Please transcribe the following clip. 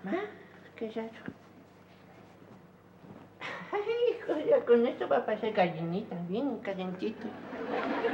Ah, qué raro. Ay, hijo, ya con esto va a pasar gallinita, bien calentito.